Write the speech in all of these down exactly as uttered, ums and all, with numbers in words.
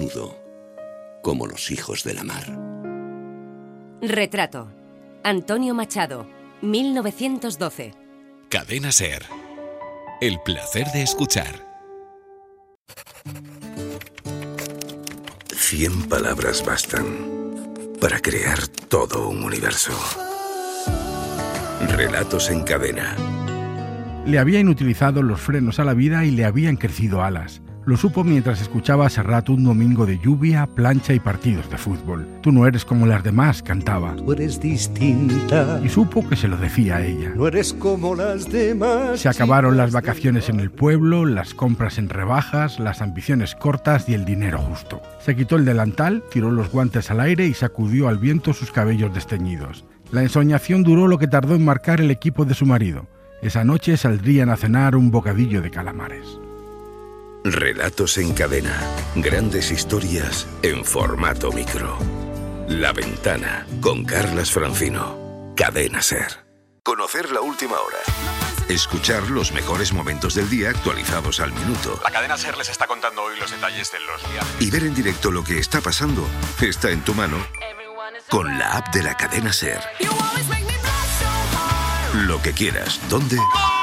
menudo como los hijos de la mar. Retrato. Antonio Machado, mil novecientos doce. Cadena SER. El placer de escuchar. Cien palabras bastan para crear todo un universo. Relatos en cadena. Le habían utilizado los frenos a la vida y le habían crecido alas. Lo supo mientras escuchaba a Serrat un domingo de lluvia, plancha y partidos de fútbol. Tú no eres como las demás, cantaba. Tú eres distinta. Y supo que se lo decía a ella. No eres como las demás. Se acabaron las vacaciones en el pueblo, las compras en rebajas, las ambiciones cortas y el dinero justo. Se quitó el delantal, tiró los guantes al aire y sacudió al viento sus cabellos desteñidos. La ensoñación duró lo que tardó en marcar el equipo de su marido. Esa noche saldrían a cenar un bocadillo de calamares. Relatos en cadena. Grandes historias en formato micro. La Ventana, con Carlas Francino. Cadena SER. Conocer la última hora. Escuchar los mejores momentos del día actualizados al minuto. La Cadena SER les está contando hoy los detalles de los viajes. Y ver en directo lo que está pasando está en tu mano con la app de la Cadena SER. Lo que quieras, dónde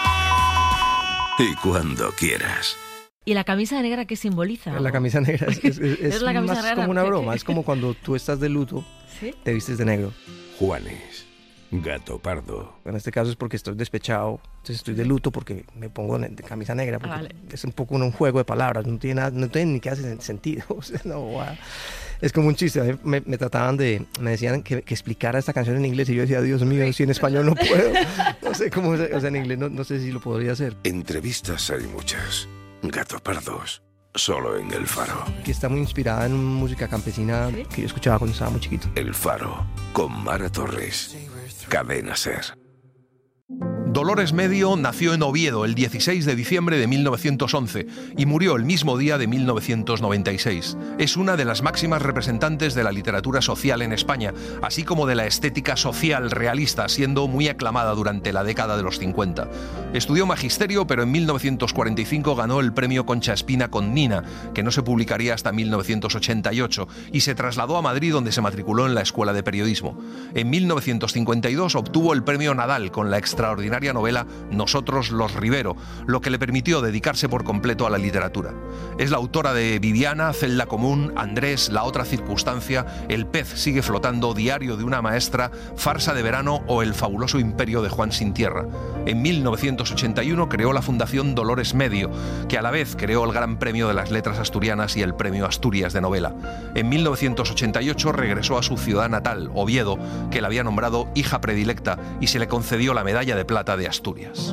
y cuando quieras. ¿Y la camisa negra qué simboliza? La camisa negra es, es, es, ¿Es la camisa más negra? como una broma. Es como cuando tú estás de luto, ¿sí? Te vistes de negro. Juanes, gato pardo. En este caso es porque estoy despechado, entonces estoy de luto porque me pongo de camisa negra. Porque ah, vale. Es un poco un juego de palabras, no tiene, nada, no tiene ni que hacer sentido. O sea, no, wow. Es como un chiste. Me, me trataban de, me decían que, que explicara esta canción en inglés y yo decía, Dios mío, si en español no puedo. No sé cómo, o sea, en inglés no, no sé si lo podría hacer. Entrevistas hay muchas. Gato pardos, solo en El Faro. Que está muy inspirada en música campesina, ¿sí? Que yo escuchaba cuando estaba muy chiquito. El Faro, con Mara Torres. Cadena SER. Dolores Medio nació en Oviedo el dieciséis de diciembre de mil novecientos once y murió el mismo día de mil novecientos noventa y seis. Es una de las máximas representantes de la literatura social en España, así como de la estética social realista, siendo muy aclamada durante la década de los cincuenta. Estudió magisterio, pero en mil novecientos cuarenta y cinco ganó el premio Concha Espina con Nina, que no se publicaría hasta mil novecientos ochenta y ocho, y se trasladó a Madrid, donde se matriculó en la Escuela de Periodismo. En mil novecientos cincuenta y dos obtuvo el premio Nadal con la extraordinaria novela Nosotros los Rivero, lo que le permitió dedicarse por completo a la literatura. Es la autora de Viviana, Celda Común, Andrés, La otra circunstancia, El pez sigue flotando, Diario de una maestra, Farsa de verano o El fabuloso imperio de Juan sin tierra. En mil novecientos ochenta y uno creó la Fundación Dolores Medio, que a la vez creó el Gran Premio de las Letras Asturianas y el Premio Asturias de Novela. En mil novecientos ochenta y ocho regresó a su ciudad natal, Oviedo, que la había nombrado hija predilecta, y se le concedió la medalla de plata de Asturias.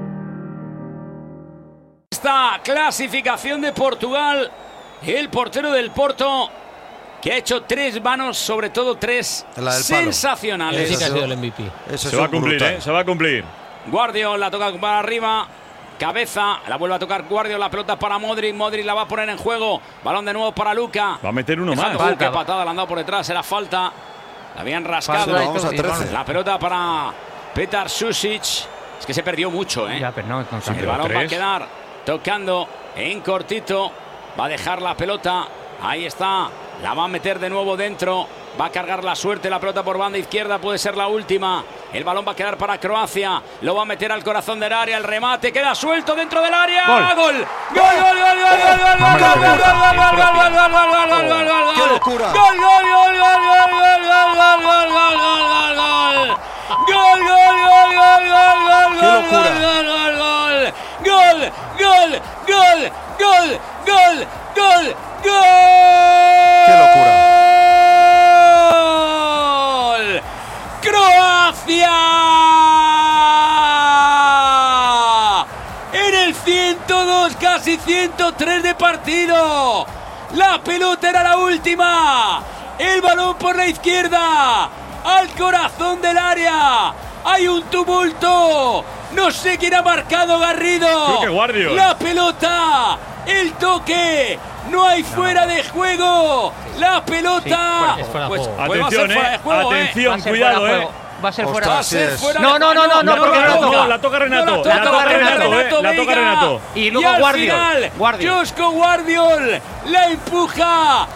Esta clasificación de Portugal, el portero del Porto, que ha hecho tres manos, sobre todo tres sensacionales. Ese sí que ha sido el M V P. Eso se va a cumplir, ¿eh? Se va a cumplir. Guardio la toca para arriba. Cabeza, la vuelve a tocar Guardio, la pelota para Modric, Modric la va a poner en juego. Balón de nuevo para Luka. Va a meter uno más. Uh, qué patada le han dado por detrás, era falta. La habían rascado. Vamos a trece. La pelota para Petar Susic. Es que se perdió mucho, ¿eh? Ya, pero no, no, sí, el balón tres. Va a quedar tocando en cortito. Va a dejar la pelota. Ahí está. La va a meter de nuevo dentro. Va a cargar la suerte la pelota por banda izquierda. Puede ser la última. El balón va a quedar para Croacia. Lo va a meter al corazón del área. El remate queda suelto dentro del área. ¡Gol! ¡Gol! ¡Gol! ¡Gol! ¡Gol! ¡Gol! ¡Gol! ¡Gol! ¡Gol! ¡Gol! ¡Gol! ¡Gol! ¡Gol! ¡Qué locura! ¡Gol! ¡Gol! ¡Gol! ¡Gol! ¡Gol! ¡Gol! ¡Gol! ¡Gol! ¡Gol! ¡Gol! ¡Gol! ¡Gol, gol, gol, gol, gol, gol, ¡qué locura! Gol, gol, gol, gol, gol, gol, gol, gol, gol, gol! ¡Qué locura! ¡Gol! ¡Croacia! En el ciento dos, casi ciento tres de partido. La pelota era la última. El balón por la izquierda. Al corazón del área. Hay un tumulto. No sé quién ha marcado, Garrido. Creo que Guardiol. La pelota. El toque. No hay fuera de juego. La pelota. Sí, es fuera de pues, juego. pues Atención, va a ser fuera de juego, eh. Atención, eh. cuidado, eh. Va a ser fuera. Ostras, Va a ser es. fuera No, de- no, no, no, no, No, porque no, no la no, toca. la toca Renato. No la La toca toca Renato, Renato, eh. Renato La toca Veiga. Renato. Y luego al Guardiol. final, Guardiol. Josko Guardiol la empuja